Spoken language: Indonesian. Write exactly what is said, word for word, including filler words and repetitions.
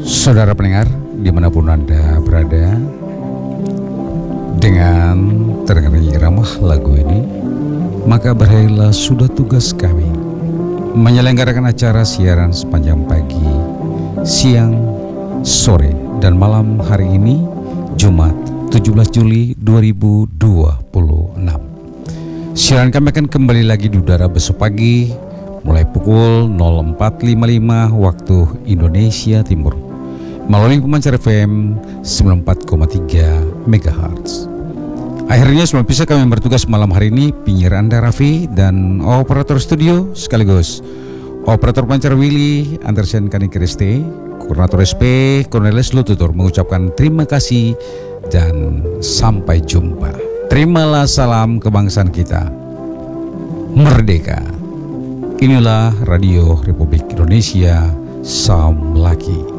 Saudara pendengar, dimanapun Anda berada, dengan terdengarnya ramah lagu ini, maka berakhirlah sudah tugas kami menyelenggarakan acara siaran sepanjang pagi, siang, sore, dan malam hari ini, Jumat tujuh belas Juli dua ribu dua puluh enam. Siaran kami akan kembali lagi di udara besok pagi mulai pukul nol empat lima lima waktu Indonesia Timur melalui pemancar F M sembilan puluh empat koma tiga megahertz. Akhirnya semua bisa kami bertugas malam hari ini, penyiar Anda Raffi dan operator studio sekaligus operator pancar Willy Andersen Kani Kriste, koordinator S P Cornelis Lututur mengucapkan terima kasih dan sampai jumpa. Terimalah salam kebangsaan kita, merdeka. Inilah Radio Republik Indonesia, Salam Laki.